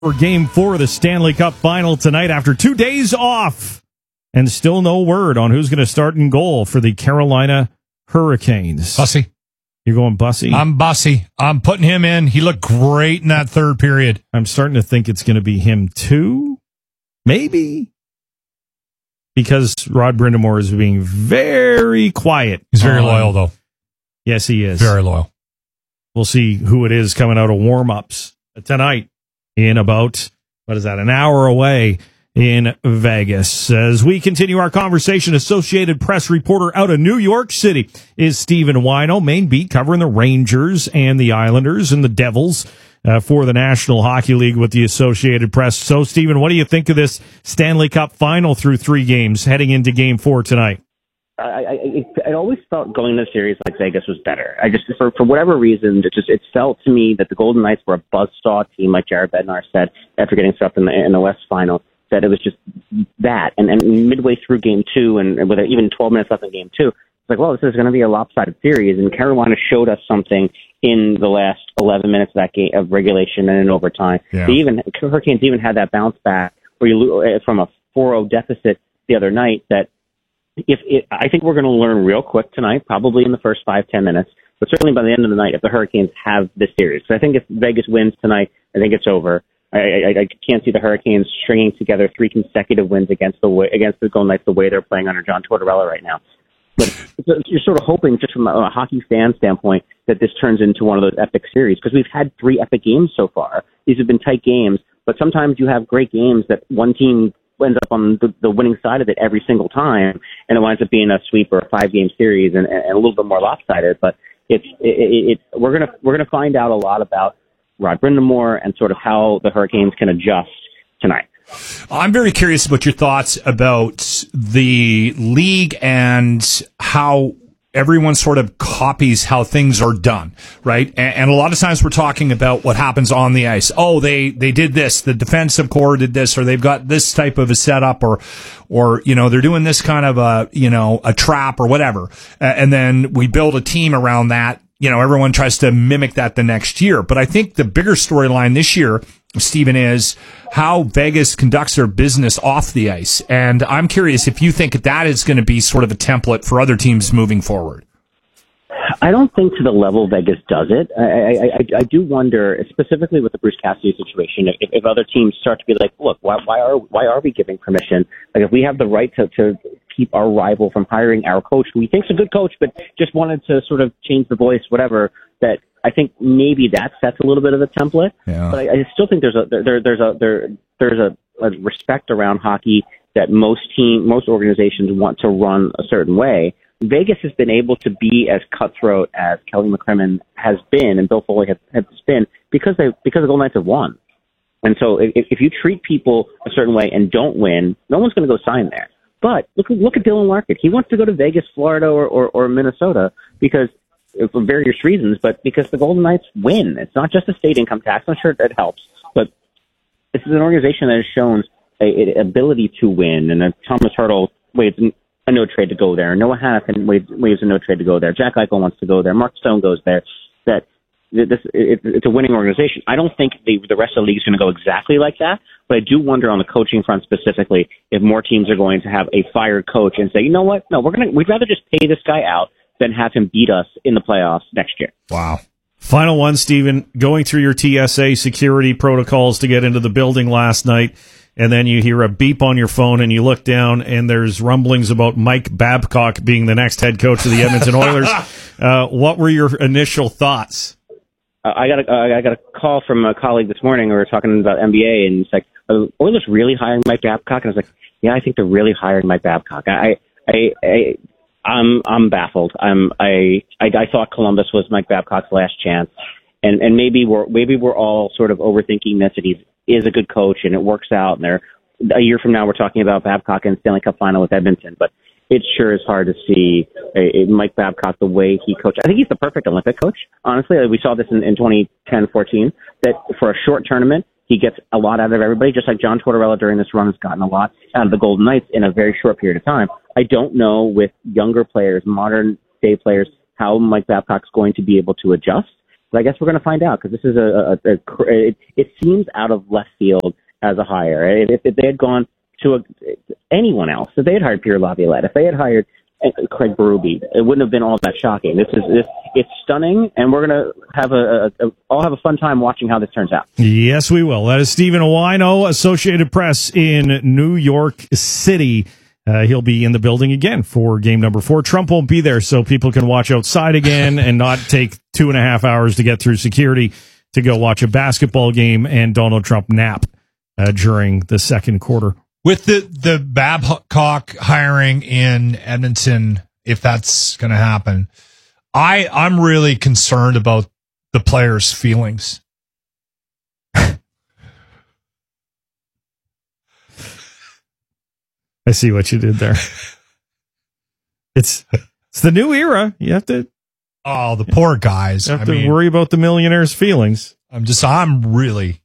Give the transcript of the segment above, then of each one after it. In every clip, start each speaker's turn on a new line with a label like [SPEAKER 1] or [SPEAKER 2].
[SPEAKER 1] For Game 4 of the Stanley Cup Final tonight after 2 days off. And still no word on who's going to start in goal for the Carolina Hurricanes.
[SPEAKER 2] Bussy.
[SPEAKER 1] You're going Bussy?
[SPEAKER 2] I'm Bussy. I'm putting him in. He looked great in that third period.
[SPEAKER 1] I'm starting to think it's going to be him too. Maybe. Because Rod Brind'Amour is being very quiet.
[SPEAKER 2] He's very loyal, though.
[SPEAKER 1] Yes, he is.
[SPEAKER 2] Very loyal.
[SPEAKER 1] We'll see who it is coming out of warm-ups tonight in about, an hour away in Vegas. As we continue our conversation, Associated Press reporter out of New York City is Stephen Whyno, main beat covering the Rangers and the Islanders and the Devils for the National Hockey League with the Associated Press. So, Stephen, what do you think of this Stanley Cup Final through 3 games heading into Game 4 tonight?
[SPEAKER 3] I always felt going to the series like Vegas was better. I just, for whatever reason, it felt to me that the Golden Knights were a buzzsaw team, like Jared Bednar said after getting swept in the West Final. That it was just that, and midway through Game 2, and with even 12 minutes left in Game 2, it's like, well, this is going to be a lopsided series, and Carolina showed us something in the last 11 minutes of that game of regulation and in overtime.
[SPEAKER 2] Yeah.
[SPEAKER 3] Hurricanes even had that bounce back where you from a 4-0 deficit the other night. That I think we're going to learn real quick tonight, probably in the first 5-10 minutes, but certainly by the end of the night, if the Hurricanes have this series. So I think if Vegas wins tonight, I think it's over. I can't see the Hurricanes stringing together 3 consecutive wins against the Golden Knights the way they're playing under John Tortorella right now. But you're sort of hoping, just from a hockey fan standpoint, that this turns into one of those epic series, because we've had 3 epic games so far. These have been tight games, but sometimes you have great games that one team ends up on the winning side of it every single time, and it winds up being a sweep or a 5-game series and a little bit more lopsided. But we're gonna find out a lot about Rod Brind'Amour and sort of how the Hurricanes can adjust tonight.
[SPEAKER 2] I'm very curious about your thoughts about the league and how everyone sort of copies how things are done, right? And a lot of times we're talking about what happens on the ice. Oh, they did this, the defensive core did this, or they've got this type of a setup, or they're doing this kind of a trap or whatever. And then we build a team around that. Everyone tries to mimic that the next year. But I think the bigger storyline this year, Stephen, is how Vegas conducts their business off the ice. And I'm curious if you think that is going to be sort of a template for other teams moving forward.
[SPEAKER 3] I don't think to the level Vegas does it. I do wonder, specifically with the Bruce Cassidy situation, if other teams start to be like, look, why are we giving permission? Like, if we have the right to keep our rival from hiring our coach, who we think's a good coach, but just wanted to sort of change the voice, whatever, that I think maybe that sets a little bit of a template.
[SPEAKER 2] Yeah.
[SPEAKER 3] But I still think there's a respect around hockey that most organizations want to run a certain way. Vegas has been able to be as cutthroat as Kelly McCrimmon has been and Bill Foley has been because the Golden Knights have won. And so if you treat people a certain way and don't win, no one's going to go sign there. But look at Dylan Larkin. He wants to go to Vegas, Florida, or Minnesota because for various reasons, but because the Golden Knights win. It's not just a state income tax. I'm sure that helps, but this is an organization that has shown an ability to win. And Thomas Hertl waves a no trade to go there. Noah Hanifin waves a no trade to go there. Jack Eichel wants to go there. Mark Stone goes there. It's a winning organization. I don't think the rest of the league is going to go exactly like that, but I do wonder on the coaching front specifically if more teams are going to have a fired coach and say, you know what? No, we'd rather just pay this guy out than have him beat us in the playoffs next year.
[SPEAKER 2] Wow.
[SPEAKER 1] Final one, Stephen, going through your TSA security protocols to get into the building last night, and then you hear a beep on your phone and you look down and there's rumblings about Mike Babcock being the next head coach of the Edmonton Oilers. What were your initial thoughts?
[SPEAKER 3] I got a call from a colleague this morning. We were talking about NBA, and it's like, are the Oilers really hiring Mike Babcock? And I was like, yeah, I think they're really hiring Mike Babcock. I'm baffled. I thought Columbus was Mike Babcock's last chance, and maybe we're all sort of overthinking this. That he is a good coach and it works out. And a year from now, we're talking about Babcock and Stanley Cup final with Edmonton, but it sure is hard to see Mike Babcock the way he coached. I think he's the perfect Olympic coach. Honestly, we saw this in 2010-14, that for a short tournament, he gets a lot out of everybody, just like John Tortorella during this run has gotten a lot out of the Golden Knights in a very short period of time. I don't know with younger players, modern day players, how Mike Babcock's going to be able to adjust. But I guess we're going to find out because this is it seems out of left field as a hire. If they had gone to anyone else, if they had hired Pierre Laviolette, if they had hired Craig Berube, it wouldn't have been all that shocking. It's stunning, and we're going to have I'll have a fun time watching how this turns out.
[SPEAKER 1] Yes, we will. That is Stephen Owino, Associated Press in New York City. He'll be in the building again for game number 4. Trump won't be there, so people can watch outside again and not take 2.5 hours to get through security to go watch a basketball game and Donald Trump nap during the second quarter.
[SPEAKER 2] With the Babcock hiring in Edmonton, if that's going to happen, I'm really concerned about the players' feelings.
[SPEAKER 1] I see what you did there. It's the new era. You have to.
[SPEAKER 2] Oh, the poor guys.
[SPEAKER 1] You have to worry about the millionaires' feelings.
[SPEAKER 2] I'm really,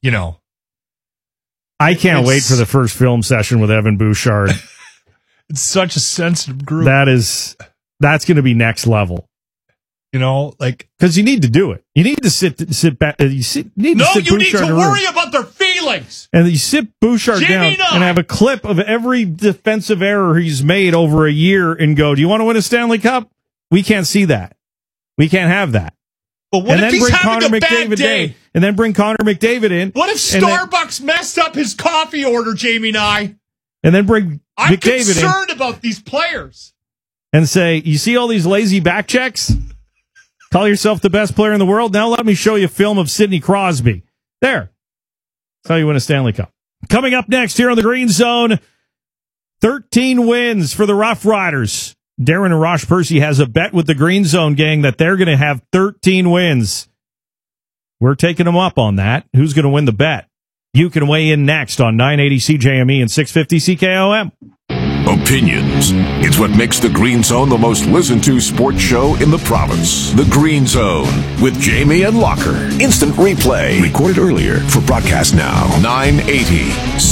[SPEAKER 1] I can't wait for the first film session with Evan Bouchard.
[SPEAKER 2] It's such a sensitive group.
[SPEAKER 1] That's going to be next level.
[SPEAKER 2] Because
[SPEAKER 1] you need to do it. You need to sit back. You need
[SPEAKER 2] to worry about their feelings.
[SPEAKER 1] And you sit Bouchard down and have a clip of every defensive error he's made over a year and go, do you want to win a Stanley Cup? We can't see that. We can't have that.
[SPEAKER 2] But what if he's having a bad day?
[SPEAKER 1] And then bring Connor McDavid in.
[SPEAKER 2] What if Starbucks messed up his coffee order, Jamie and I?
[SPEAKER 1] And then bring
[SPEAKER 2] I'm
[SPEAKER 1] McDavid in.
[SPEAKER 2] I'm concerned about these players.
[SPEAKER 1] And say, you see all these lazy back checks? Call yourself the best player in the world? Now let me show you a film of Sidney Crosby. There. That's how you win a Stanley Cup. Coming up next here on the Green Zone, 13 wins for the Rough Riders. Darren and Rosh Percy has a bet with the Green Zone gang that they're going to have 13 wins. We're taking them up on that. Who's going to win the bet? You can weigh in next on 980 CJME and 650 CKOM.
[SPEAKER 4] Opinions. It's what makes the Green Zone the most listened to sports show in the province. The Green Zone with Jamie and Locker. Instant replay. Recorded earlier for broadcast now. 980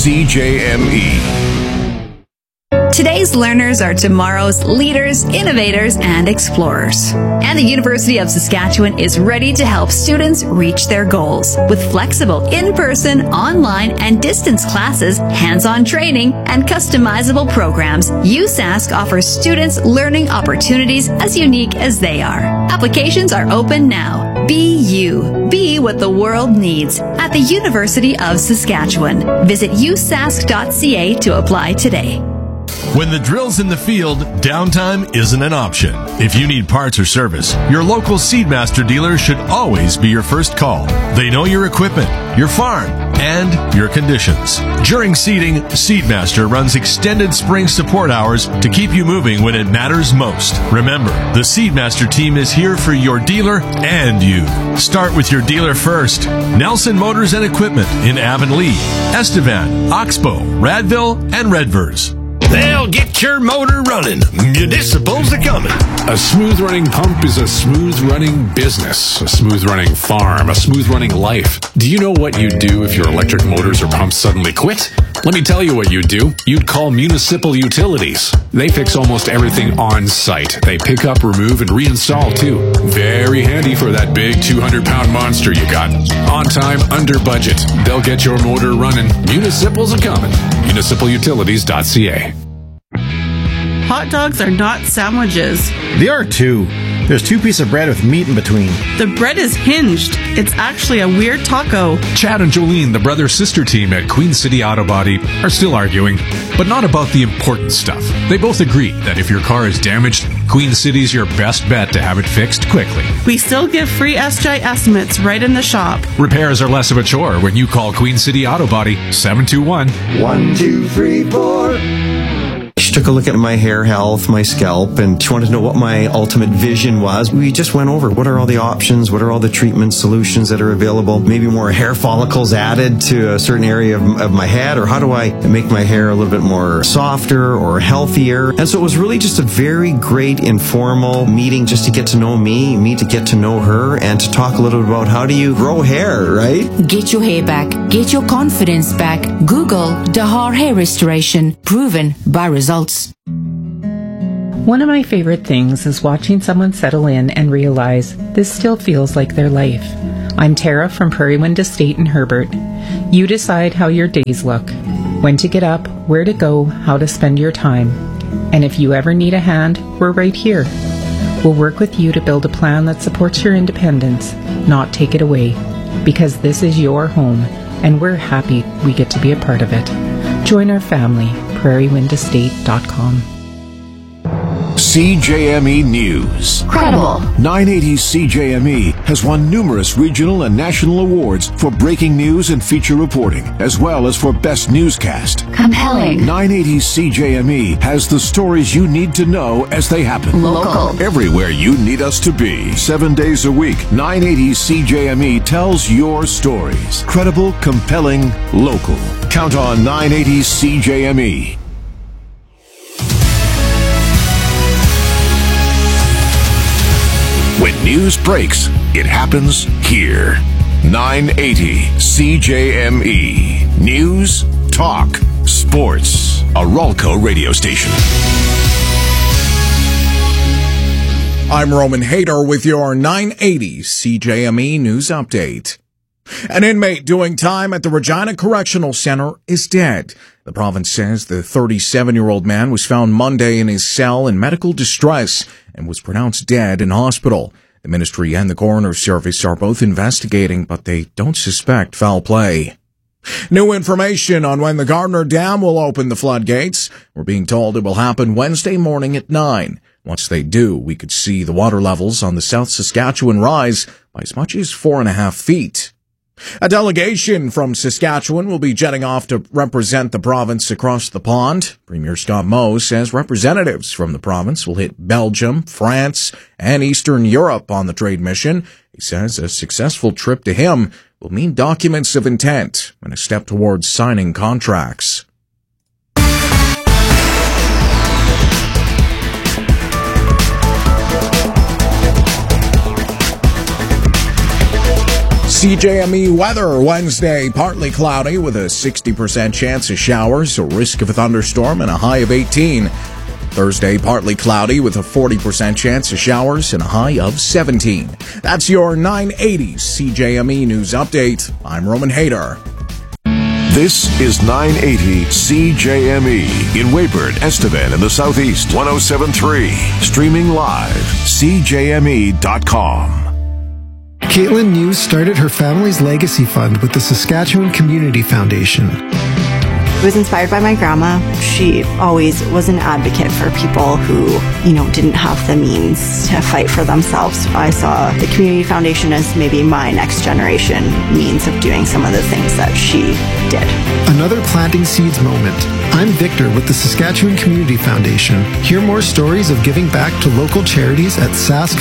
[SPEAKER 4] CJME.
[SPEAKER 5] Today's learners are tomorrow's leaders, innovators, and explorers. And the University of Saskatchewan is ready to help students reach their goals. With flexible in-person, online, and distance classes, hands-on training, and customizable programs, USask offers students learning opportunities as unique as they are. Applications are open now. Be you. Be what the world needs at the University of Saskatchewan. Visit usask.ca to apply today.
[SPEAKER 6] When the drill's in the field, downtime isn't an option. If you need parts or service, your local Seedmaster dealer should always be your first call. They know your equipment, your farm, and your conditions. During seeding, Seedmaster runs extended spring support hours to keep you moving when it matters most. Remember, the Seedmaster team is here for your dealer and you. Start with your dealer first. Nelson Motors and Equipment in Avonlea, Estevan, Oxbow, Radville, and Redvers.
[SPEAKER 7] They'll get your motor running. Municipals are coming.
[SPEAKER 8] A smooth-running pump is a smooth-running business, a smooth-running farm, a smooth-running life. Do you know what you'd do if your electric motors or pumps suddenly quit? Let me tell you what you'd do. You'd call Municipal Utilities. They fix almost everything on site. They pick up, remove, and reinstall, too. Very handy for that big 200-pound monster you got. On time, under budget. They'll get your motor running. Municipals are coming. MunicipalUtilities.ca.
[SPEAKER 9] Hot dogs are not sandwiches.
[SPEAKER 10] They are too. There's 2 pieces of bread with meat in between.
[SPEAKER 9] The bread is hinged. It's actually a weird taco.
[SPEAKER 11] Chad and Jolene, the brother-sister team at Queen City Auto Body, are still arguing, but not about the important stuff. They both agree that if your car is damaged, Queen City's your best bet to have it fixed quickly.
[SPEAKER 9] We still give free SJ estimates right in the shop.
[SPEAKER 11] Repairs are less of a chore when you call Queen City Auto Body 721-1-2-3-4.
[SPEAKER 10] She took a look at my hair health, my scalp, and she wanted to know what my ultimate vision was. We just went over what are all the options, what are all the treatment solutions that are available, maybe more hair follicles added to a certain area of my head, or how do I make my hair a little bit more softer or healthier. And so it was really just a very great informal meeting just to get to know me to get to know her, and to talk a little bit about how do you grow hair, right?
[SPEAKER 12] Get your hair back. Get your confidence back. Google Dahar Hair Restoration. Proven by results.
[SPEAKER 13] One of my favorite things is watching someone settle in and realize this still feels like their life. I'm Tara from Prairie Wind Estate in Herbert. You decide how your days look, when to get up, where to go, how to spend your time. And if you ever need a hand, we're right here. We'll work with you to build a plan that supports your independence, not take it away. Because this is your home, and we're happy we get to be a part of it. Join our family, prairiewindestate.com.
[SPEAKER 4] CJME News.
[SPEAKER 5] Credible.
[SPEAKER 4] 980 CJME has won numerous regional and national awards for breaking news and feature reporting, as well as for best newscast.
[SPEAKER 5] Compelling.
[SPEAKER 4] 980 CJME has the stories you need to know as they happen.
[SPEAKER 5] Local.
[SPEAKER 4] Everywhere you need us to be. 7 days a week, 980 CJME tells your stories. Credible, compelling, local. Count on 980 CJME. When news breaks, it happens here. 980 CJME. News, talk, sports. A Ralco radio station.
[SPEAKER 14] I'm Roman Hader with your 980 CJME News Update. An inmate doing time at the Regina Correctional Center is dead. The province says the 37-year-old man was found Monday in his cell in medical distress and was pronounced dead in hospital. The ministry and the coroner's service are both investigating, but they don't suspect foul play. New information on when the Gardner Dam will open the floodgates. We're being told it will happen Wednesday morning at 9. Once they do, we could see the water levels on the South Saskatchewan rise by as much as 4.5 feet. A delegation from Saskatchewan will be jetting off to represent the province across the pond. Premier Scott Moe says representatives from the province will hit Belgium, France, and Eastern Europe on the trade mission. He says a successful trip to him will mean documents of intent and a step towards signing contracts. CJME weather Wednesday, partly cloudy with a 60% chance of showers, a risk of a thunderstorm, and a high of 18. Thursday, partly cloudy with a 40% chance of showers and a high of 17. That's your 980 CJME News Update. I'm Roman Hader.
[SPEAKER 4] This is 980 CJME in Weyburn, Estevan in the Southeast, 107.3. Streaming live, CJME.com.
[SPEAKER 15] Caitlin News started her family's legacy fund with the Saskatchewan Community Foundation.
[SPEAKER 16] I was inspired by my grandma. She always was an advocate for people who, didn't have the means to fight for themselves. I saw the Community Foundation as maybe my next generation means of doing some of the things that she did.
[SPEAKER 15] Another planting seeds moment. I'm Victor with the Saskatchewan Community Foundation. Hear more stories of giving back to local charities at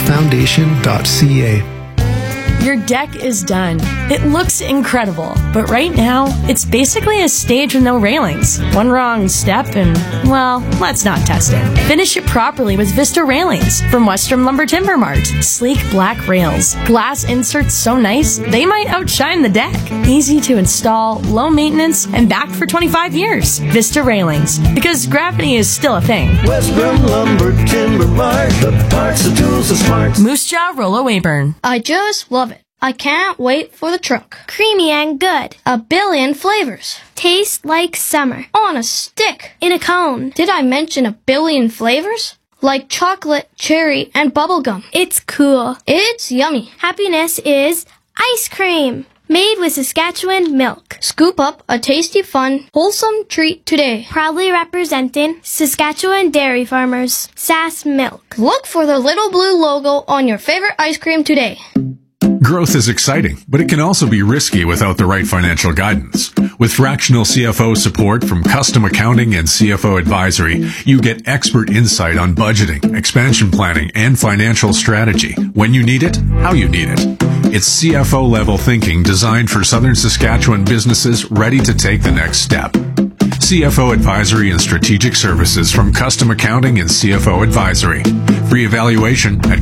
[SPEAKER 15] saskfoundation.ca.
[SPEAKER 17] Your deck is done. It looks incredible, but right now, it's basically a stage with no railings. One wrong step and, well, let's not test it. Finish it properly with Vista Railings from Western Lumber Timber Mart. Sleek black rails. Glass inserts so nice, they might outshine the deck. Easy to install, low maintenance, and backed for 25 years. Vista Railings, because gravity is still a thing.
[SPEAKER 18] Western Lumber Timber Mart, the parts, the tools, the smarts.
[SPEAKER 17] Moose Jaw, Rollo Weyburn.
[SPEAKER 19] I just love it. I can't wait for the truck. Creamy and good. 1 billion flavors. Tastes like summer. On a stick. In a cone. Did I mention 1 billion flavors? Like chocolate, cherry, and bubblegum. It's cool. It's yummy. Happiness is ice cream. Made with Saskatchewan milk. Scoop up a tasty, fun, wholesome treat today. Proudly representing Saskatchewan dairy farmers. Sass Milk. Look for the little blue logo on your favorite ice cream today.
[SPEAKER 11] Growth is exciting, but it can also be risky without the right financial guidance. With fractional CFO support from Custom Accounting and CFO Advisory, you get expert insight on budgeting, expansion planning, and financial strategy. When you need it, how you need it. It's CFO level thinking designed for Southern Saskatchewan businesses ready to take the next step. CFO Advisory and Strategic Services from Custom Accounting and CFO Advisory. Free evaluation at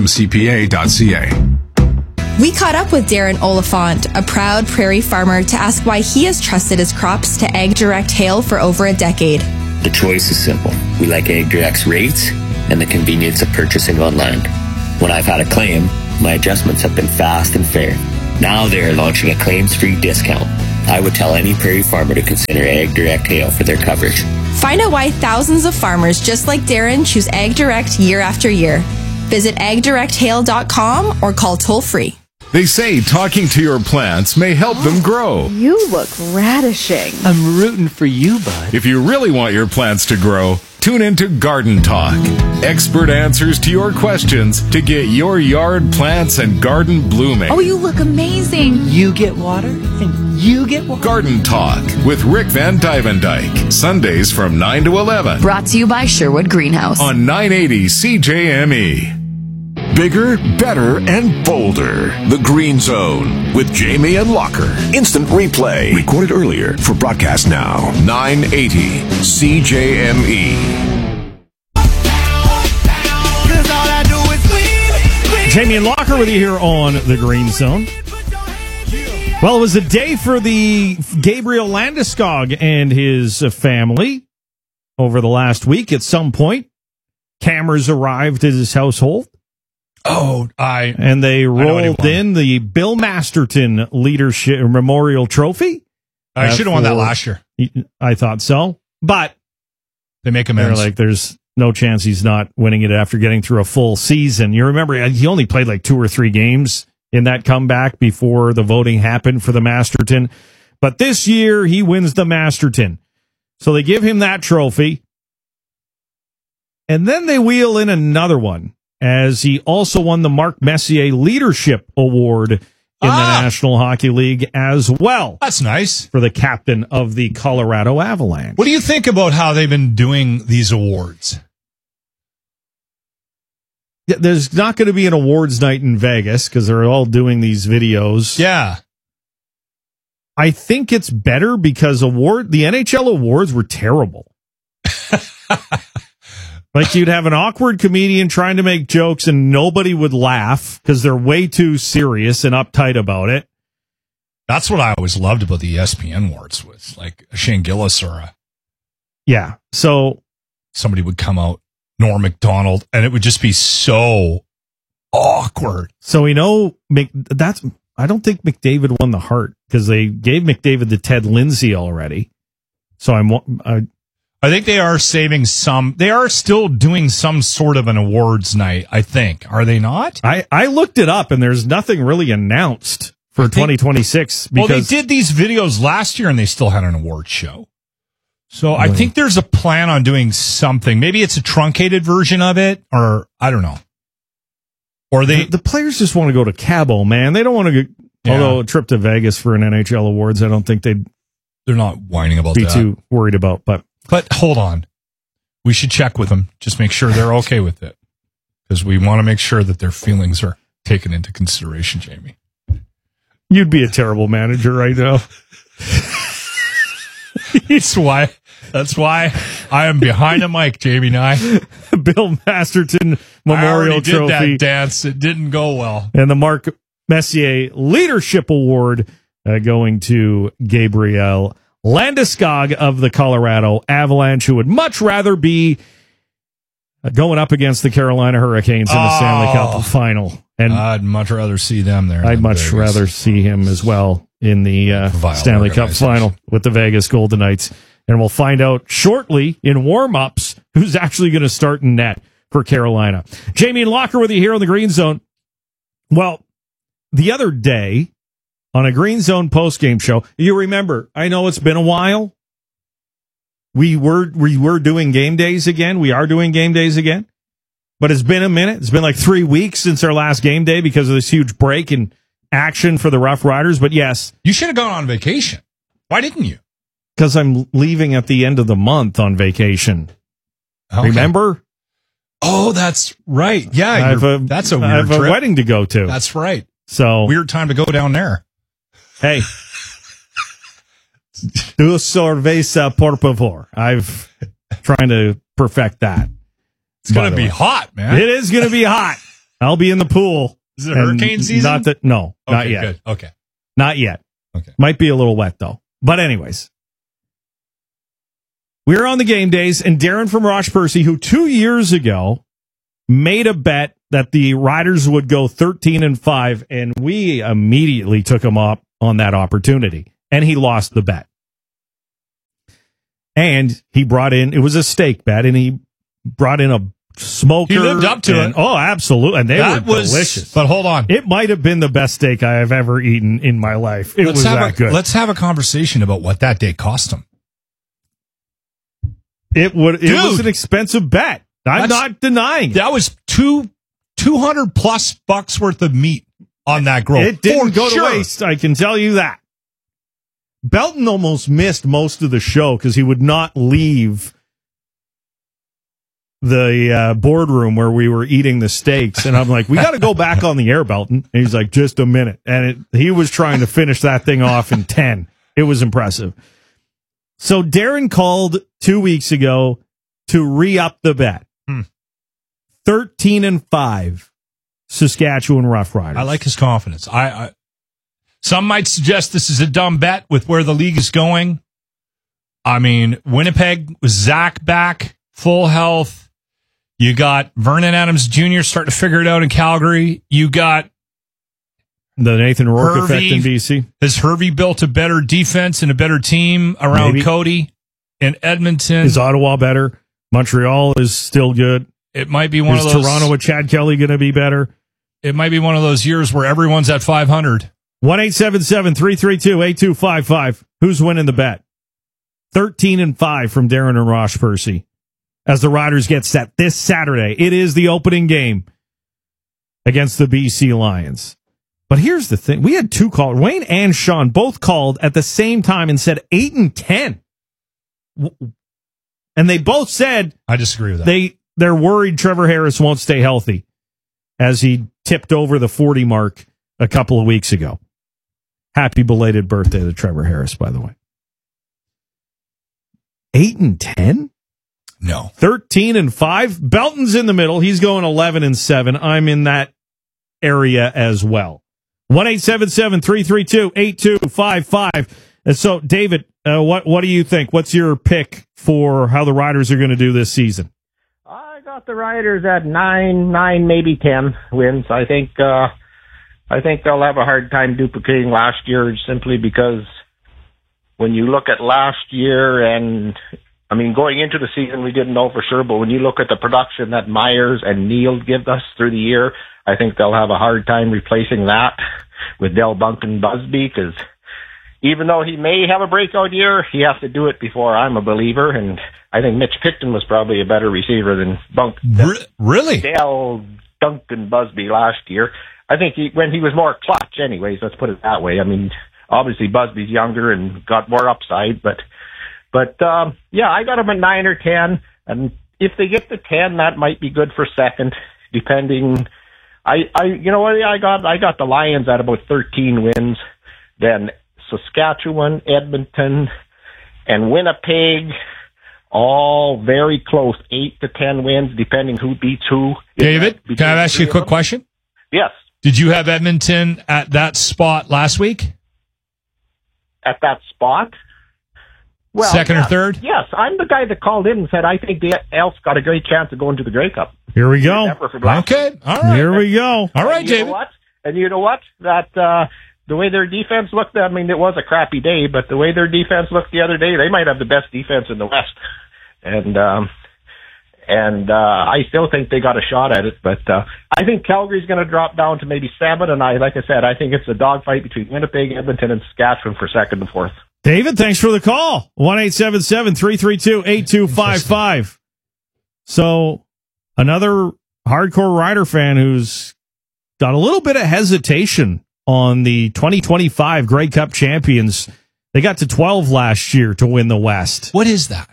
[SPEAKER 11] customcpa.ca.
[SPEAKER 20] We caught up with Darren Oliphant, a proud prairie farmer, to ask why he has trusted his crops to AgDirect Hail for over a decade.
[SPEAKER 21] The choice is simple. We like AgDirect's rates, and the convenience of purchasing online. When I've had a claim, my adjustments have been fast and fair. Now they are launching a claims-free discount. I would tell any prairie farmer to consider Ag Direct Hail for their coverage.
[SPEAKER 20] Find out why thousands of farmers just like Darren choose Ag Direct year after year. Visit agdirecthail.com or call toll-free.
[SPEAKER 6] They say talking to your plants may help them grow.
[SPEAKER 22] You look radishing.
[SPEAKER 23] I'm rooting for you, bud.
[SPEAKER 6] If you really want your plants to grow, tune into Garden Talk. Expert answers to your questions to get your yard plants and garden blooming.
[SPEAKER 22] Oh, you look amazing.
[SPEAKER 23] You get water and you get water.
[SPEAKER 6] Garden Talk with Rick Van Dyke. Sundays from 9 to 11.
[SPEAKER 5] Brought to you by Sherwood Greenhouse.
[SPEAKER 6] On 980 CJME. Bigger, better, and bolder. The Green Zone with Jamie and Locker. Instant replay. Recorded earlier for broadcast now. 980 CJME.
[SPEAKER 1] Jamie and Locker with you here on the Green Zone. Well, it was a day for the Gabriel Landeskog and his family over the last week. At some point, cameras arrived at his household. And they rolled in the Bill Masterton Leadership Memorial Trophy.
[SPEAKER 2] I should have won that last year.
[SPEAKER 1] I thought so. But
[SPEAKER 2] they make amends.
[SPEAKER 1] They're like, there's no chance he's not winning it after getting through a full season. You remember, he only played like 2 or 3 games in that comeback before the voting happened for the Masterton. But this year, he wins the Masterton. So they give him that trophy. And then they wheel in another one, as he also won the Mark Messier Leadership Award in the National Hockey League as well.
[SPEAKER 2] That's nice.
[SPEAKER 1] For the captain of the Colorado Avalanche.
[SPEAKER 2] What do you think about how they've been doing these awards?
[SPEAKER 1] Yeah, there's not going to be an awards night in Vegas because they're all doing these videos.
[SPEAKER 2] Yeah.
[SPEAKER 1] I think it's better because the NHL awards were terrible. Like, you'd have an awkward comedian trying to make jokes and nobody would laugh because they're way too serious and uptight about it.
[SPEAKER 2] That's what I always loved about the ESPN awards, was like a Shane Gillis or
[SPEAKER 1] so
[SPEAKER 2] somebody would come out, Norm Macdonald, and it would just be so awkward.
[SPEAKER 1] So we know I don't think McDavid won the Hart because they gave McDavid the Ted Lindsay already. So
[SPEAKER 2] I think they are saving some. They are still doing some sort of an awards night, I think. Are they not?
[SPEAKER 1] I looked it up, and there's nothing really announced for 2026.
[SPEAKER 2] Well, they did these videos last year, and they still had an awards show. So
[SPEAKER 1] Really?
[SPEAKER 2] I think there's a plan on doing something. Maybe it's a truncated version of it, or I don't know. Or
[SPEAKER 1] the players just want to go to Cabo, man. They don't want to go.
[SPEAKER 2] Yeah.
[SPEAKER 1] Although a trip to Vegas for an NHL awards, I don't think they're
[SPEAKER 2] not whining about
[SPEAKER 1] be
[SPEAKER 2] that.
[SPEAKER 1] too worried about.
[SPEAKER 2] But hold on. We should check with them. Just make sure they're okay with it. Because we want to make sure that their feelings are taken into consideration, Jamie.
[SPEAKER 1] You'd be a terrible manager right now.
[SPEAKER 2] That's why I am behind the mic, Jamie and I.
[SPEAKER 1] Bill Masterton Memorial
[SPEAKER 2] I already did
[SPEAKER 1] Trophy.
[SPEAKER 2] that dance. It didn't go well.
[SPEAKER 1] And the Mark Messier Leadership Award going to Gabriel Landeskog of the Colorado Avalanche, who would much rather be going up against the Carolina Hurricanes in the Stanley Cup final. And
[SPEAKER 2] I'd much rather see them there.
[SPEAKER 1] I'd much rather see him as well in the Stanley Cup final with the Vegas Golden Knights. And we'll find out shortly in warm-ups who's actually going to start in net for Carolina. Jamie and Locker with you here on the Green Zone. Well, the other day on a Green Zone postgame show, you remember, I know it's been a while. We were doing game days again. We are doing game days again. But it's been a minute. It's been like 3 weeks since our last game day because of this huge break in action for the Rough Riders. But yes.
[SPEAKER 2] You should have gone on vacation. Why didn't you?
[SPEAKER 1] Because I'm leaving at the end of the month on vacation.
[SPEAKER 2] Okay.
[SPEAKER 1] Remember?
[SPEAKER 2] Oh, that's right. Yeah, that's a weird
[SPEAKER 1] I have
[SPEAKER 2] trip.
[SPEAKER 1] a wedding to go to.
[SPEAKER 2] That's right.
[SPEAKER 1] So
[SPEAKER 2] weird time to go down there.
[SPEAKER 1] Hey. Do cerveza, por favor. I've trying to perfect that.
[SPEAKER 2] It's going to be hot, man.
[SPEAKER 1] It is going to be hot. I'll be in the pool.
[SPEAKER 2] Is it hurricane season?
[SPEAKER 1] Not
[SPEAKER 2] Okay,
[SPEAKER 1] yet.
[SPEAKER 2] good. Okay.
[SPEAKER 1] Not yet.
[SPEAKER 2] Okay.
[SPEAKER 1] Might be a little wet, though. But anyways. We were on the game days, and Darren from Roche Percy, who 2 years ago made a bet that the Riders would go 13-5, and we immediately took him up on that opportunity, and he lost the bet. And he brought in, it was a stake bet, and he brought in a smoker.
[SPEAKER 2] He lived up to it.
[SPEAKER 1] Oh, absolutely. And they were delicious.
[SPEAKER 2] But hold on.
[SPEAKER 1] It might have been the best steak I have ever eaten in my life. It was that good.
[SPEAKER 2] Let's have a conversation about what that day cost him.
[SPEAKER 1] It was an expensive bet. I'm not denying it.
[SPEAKER 2] That was $200+ worth of meat on that grill.
[SPEAKER 1] It didn't go to waste, I can tell you that. Belton almost missed most of the show because he would not leave the boardroom where we were eating the steaks. And I'm like, we got to go back on the air, Belton. And he's like, just a minute. And he was trying to finish that thing off in 10. It was impressive. So Darren called 2 weeks ago to re-up the bet. 13-5 Saskatchewan Roughriders.
[SPEAKER 2] I like his confidence. Some might suggest this is a dumb bet with where the league is going. I mean, Winnipeg with Zach back, full health. You got Vernon Adams Jr. starting to figure it out in Calgary. You got
[SPEAKER 1] the Nathan Rourke effect in BC.
[SPEAKER 2] Has Hervey built a better defense and a better team around
[SPEAKER 1] Maybe.
[SPEAKER 2] Cody in Edmonton?
[SPEAKER 1] Is Ottawa better? Montreal is still good.
[SPEAKER 2] It might be one of those.
[SPEAKER 1] Is Toronto with Chad Kelly going to be better?
[SPEAKER 2] It might be one of those years where everyone's at 500.
[SPEAKER 1] 1-877-332-8255. Who's winning the bet? 13-5 from Darren and Rosh Percy as the Riders get set this Saturday. It is the opening game against the BC Lions. But here's the thing. We had two callers. Wayne and Sean both called at the same time and said 8-10. And they both said...
[SPEAKER 2] I disagree with that.
[SPEAKER 1] They're worried Trevor Harris won't stay healthy as he tipped over the 40 mark a couple of weeks ago. Happy belated birthday to Trevor Harris, by the way. 8-10?
[SPEAKER 2] No.
[SPEAKER 1] 13-5. Belton's in the middle. He's going 11-7. I'm in that area as well. 1-877-332-8255. And so, David, what do you think? What's your pick for how the Riders are going to do this season?
[SPEAKER 3] I got the Riders at 9, maybe 10 wins. I think they'll have a hard time duplicating last year simply because when you look at last year and, I mean, going into the season, we didn't know for sure, but when you look at the production that Myers and Neal give us through the year, I think they'll have a hard time replacing that with Del Duncan Busby because even though he may have a breakout year, he has to do it before I'm a believer, and I think Mitch Picton was probably a better receiver than
[SPEAKER 2] Really?
[SPEAKER 3] Del Duncan Busby last year. I think when he was more clutch anyways, let's put it that way. I mean, obviously Busby's younger and got more upside, but yeah, I got him at 9 or 10, and if they get to 10, that might be good for second, depending. You know what I got the Lions at about 13 wins, then Saskatchewan, Edmonton, and Winnipeg, all very close, 8 to 10 wins, depending who beats who.
[SPEAKER 2] David, can I ask you a quick question?
[SPEAKER 3] Yes.
[SPEAKER 2] Did you have Edmonton at that spot last week?
[SPEAKER 3] At that spot? Well,
[SPEAKER 2] second or third?
[SPEAKER 3] Yes, I'm the guy that called in and said I think the Elks got a great chance of going to the Grey Cup.
[SPEAKER 1] Here we go.
[SPEAKER 2] Okay, all right.
[SPEAKER 1] Here we go.
[SPEAKER 2] All right, David.
[SPEAKER 3] And you know what? That the way their defense looked, I mean, it was a crappy day, but the way their defense looked the other day, they might have the best defense in the West. And I still think they got a shot at it, but I think Calgary's going to drop down to maybe 7, and like I said, I think it's a dogfight between Winnipeg, Edmonton, and Saskatchewan for second and fourth.
[SPEAKER 1] David, thanks for the call. 1-877-332-8255. So, another hardcore Rider fan who's got a little bit of hesitation on the 2025 Grey Cup champions. They got to 12 last year to win the West.
[SPEAKER 2] What is that?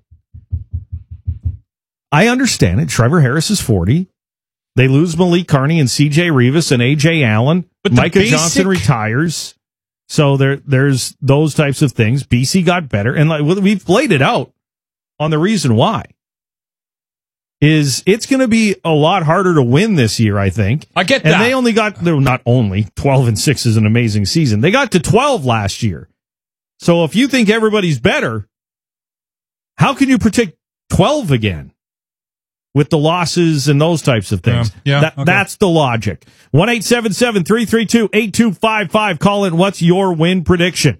[SPEAKER 1] I understand it. Trevor Harris is 40. They lose Malik Carney and C.J. Rivas and A.J. Allen.
[SPEAKER 2] But
[SPEAKER 1] Micah Johnson retires. So there's those types of things. BC got better. And we've laid it out on the reason why. It's going to be a lot harder to win this year, I think.
[SPEAKER 2] I get that.
[SPEAKER 1] And they only got, not only, 12-6 is an amazing season. They got to 12 last year. So if you think everybody's better, how can you predict 12 again? with the losses and those types of things. That's the logic. 1-877-332-8255. Call in. What's your win prediction?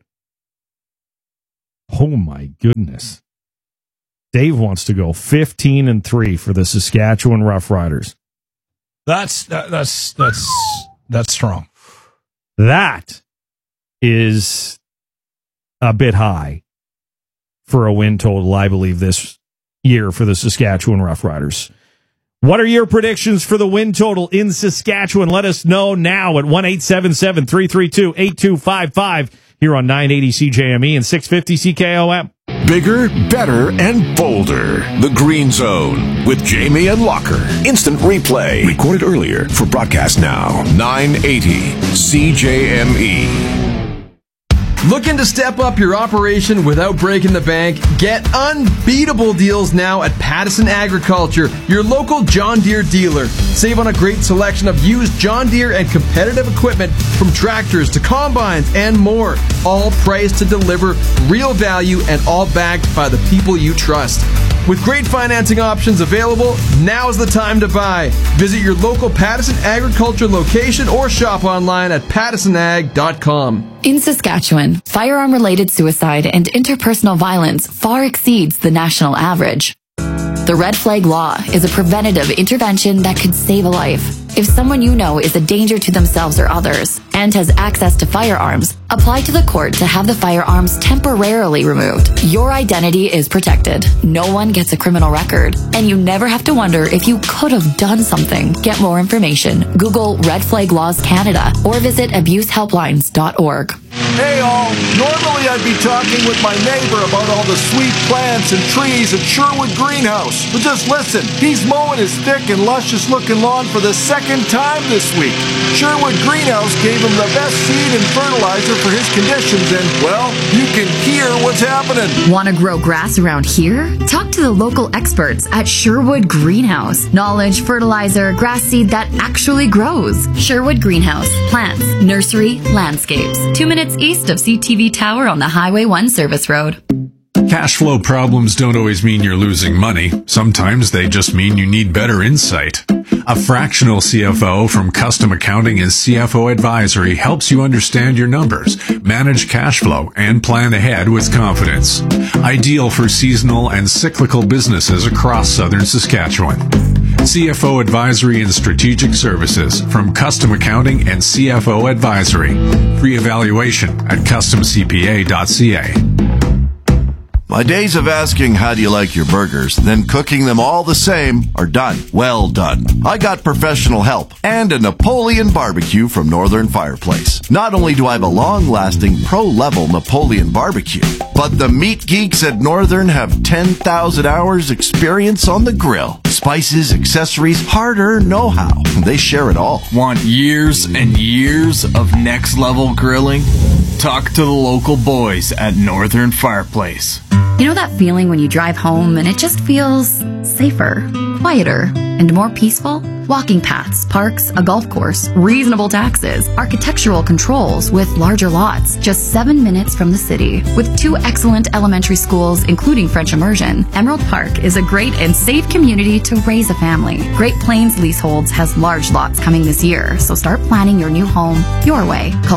[SPEAKER 1] Oh, my goodness. Dave wants to go 15-3 for the Saskatchewan Roughriders.
[SPEAKER 2] That's strong.
[SPEAKER 1] That is a bit high for a win total, I believe, this year for the Saskatchewan Roughriders. What are your predictions for the win total in Saskatchewan? Let us know now at 1-877-332-8255 here on 980 CJME and 650 CKOM.
[SPEAKER 4] Bigger, better, and bolder. The Green Zone with Jamie and Locker. Instant replay. Recorded earlier for broadcast now. 980 CJME.
[SPEAKER 7] Looking to step up your operation without breaking the bank? Get unbeatable deals now at Pattison Agriculture, your local John Deere dealer. Save on a great selection of used John Deere and competitive equipment from tractors to combines and more. All priced to deliver real value and all backed by the people you trust. With great financing options available, now's the time to buy. Visit your local Pattison Agriculture location or shop online at pattisonag.com.
[SPEAKER 8] In Saskatchewan, firearm-related suicide and interpersonal violence far exceeds the national average. The Red Flag Law is a preventative intervention that could save a life. If someone you know is a danger to themselves or others and has access to firearms, apply to the court to have the firearms temporarily removed. Your identity is protected. No one gets a criminal record, and you never have to wonder if you could have done something. Get more information. Google Red Flag Laws Canada or visit abusehelplines.org.
[SPEAKER 9] Hey all, normally I'd be talking with my neighbor about all the sweet plants and trees at Sherwood Greenhouse. But just listen, he's mowing his thick and luscious looking lawn for the second time this week. Sherwood Greenhouse gave him the best seed and fertilizer for his conditions and, well, you can hear what's happening.
[SPEAKER 5] Want to grow grass around here? Talk to the local experts at Sherwood Greenhouse. Knowledge, fertilizer, grass seed that actually grows. Sherwood Greenhouse. Plants, nursery, landscapes. 2 minutes east of CTV Tower on the Highway 1 service road.
[SPEAKER 11] Cash flow problems don't always mean you're losing money. Sometimes they just mean you need better insight. A fractional CFO from Custom Accounting and CFO Advisory helps you understand your numbers, manage cash flow, and plan ahead with confidence. Ideal for seasonal and cyclical businesses across southern Saskatchewan. CFO Advisory and Strategic Services from Custom Accounting and CFO Advisory. Free evaluation at customcpa.ca.
[SPEAKER 24] My days of asking how do you like your burgers, then cooking them all the same are done. Well done. I got professional help and a Napoleon barbecue from Northern Fireplace. Not only do I have a long-lasting pro-level Napoleon barbecue, but the meat geeks at Northern have 10,000 hours experience on the grill. Spices, accessories, hard-earned know-how. They share it all.
[SPEAKER 25] Want years and years of next-level grilling? Talk to the local boys at Northern Fireplace.
[SPEAKER 5] You know that feeling when you drive home and it just feels safer, quieter, and more peaceful? Walking paths, parks, a golf course, reasonable taxes, architectural controls with larger lots, just 7 minutes from the city. With 2 excellent elementary schools, including French immersion, Emerald Park is a great and safe community to raise a family. Great Plains Leaseholds has large lots coming this year, so start planning your new home your way. Call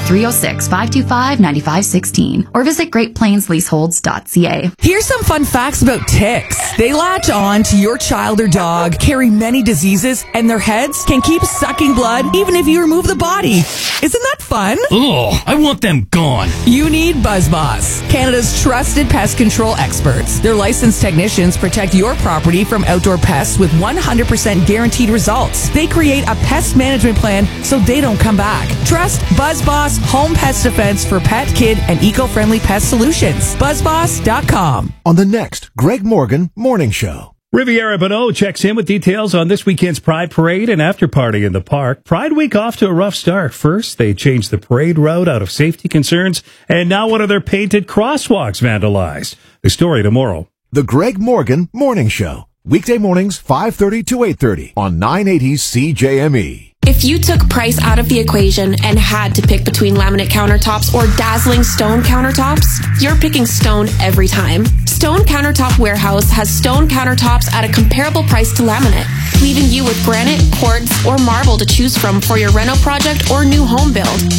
[SPEAKER 5] 306-525-9516 or visit greatplainsleaseholds.ca.
[SPEAKER 26] Here's some fun facts about ticks. They latch on to your child or dog, carry many diseases, and their heads can keep sucking blood even if you remove the body. Isn't that fun?
[SPEAKER 27] Ugh, I want them gone.
[SPEAKER 26] You need BuzzBoss, Canada's trusted pest control experts. Their licensed technicians protect your property from outdoor pests with 100% guaranteed results. They create a pest management plan so they don't come back. Trust BuzzBoss Home Pest Defense for pet, kid, and eco-friendly pest solutions. BuzzBoss.com.
[SPEAKER 28] On the next Greg Morgan Morning Show.
[SPEAKER 29] Riviera Bonneau checks in with details on this weekend's Pride Parade and after party in the park. Pride Week off to a rough start. First, they changed the parade route out of safety concerns, and now one of their painted crosswalks vandalized. The story tomorrow.
[SPEAKER 28] The Greg Morgan Morning Show. Weekday mornings, 5:30 to 8:30 on 980 CJME.
[SPEAKER 30] If you took price out of the equation and had to pick between laminate countertops or dazzling stone countertops, you're picking stone every time. Stone Countertop Warehouse has stone countertops at a comparable price to laminate, leaving you with granite, quartz, or marble to choose from for your reno project or new home build.